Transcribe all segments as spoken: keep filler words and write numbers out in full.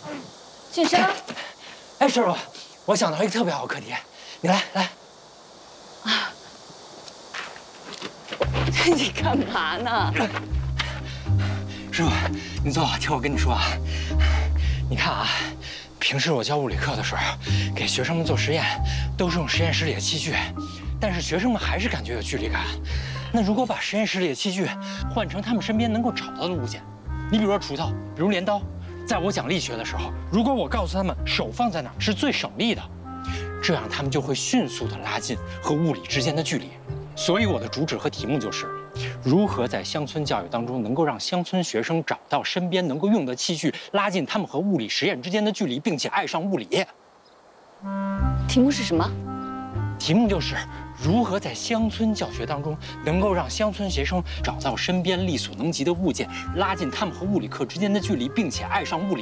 俊生， 哎，师傅，我想到一个特别好的课题，你来来。 啊，你干嘛呢？ 师傅，你坐好，听我跟你说啊。你看啊，平时我教物理课的时候，给学生们做实验，都是用实验室里的器具，但是学生们还是感觉有距离感。那如果把实验室里的器具换成他们身边能够找到的物件，你比如说锄头，比如镰刀，在我讲力学的时候，如果我告诉他们手放在哪儿是最省力的，这样他们就会迅速地拉近和物理之间的距离。所以我的主旨和题目就是，如何在乡村教育当中能够让乡村学生找到身边能够用的器具，拉近他们和物理实验之间的距离，并且爱上物理。 题目是什么？ 题目就是如何在乡村教学当中能够让乡村学生找到身边力所能及的物件，拉近他们和物理课之间的距离，并且爱上物理。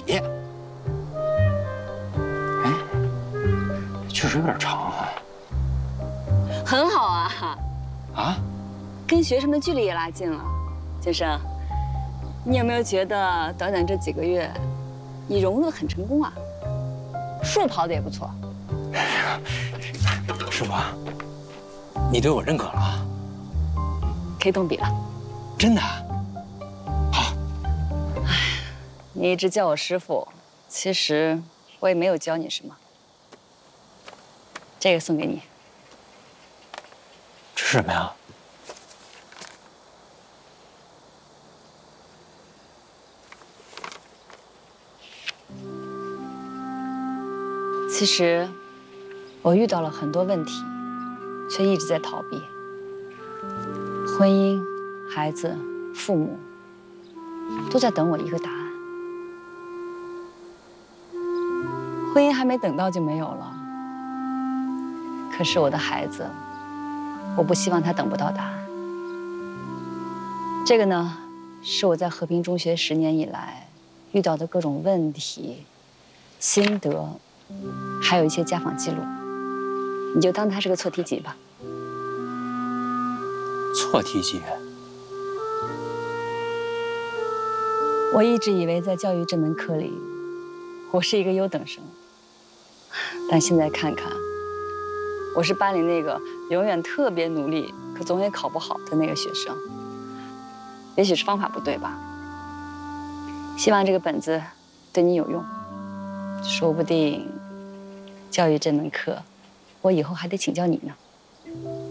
哎，确实有点长啊。 很好啊。 啊？ 跟学生的距离也拉近了。先生，你有没有觉得短短这几个月，你融入的很成功啊？树跑的也不错。 师傅，你对我认可了， 可以动笔了。 真的？好。 哎，你一直叫我师傅，其实我也没有教你什么。这个送给你。 这是什么呀？ 其实，我遇到了很多问题，却一直在逃避。婚姻、孩子、父母，都在等我一个答案。婚姻还没等到就没有了。可是我的孩子，我不希望他等不到答案。这个呢，是我在和平中学十年以来遇到的各种问题、心得，还有一些家访记录。你就当它是个错题集吧。 错题集？ 我一直以为在教育这门课里，我是一个优等生，但现在看看，我是班里那个永远特别努力，可总也考不好的那个学生。也许是方法不对吧？希望这个本子对你有用，说不定教育这门课，我以后还得请教你呢。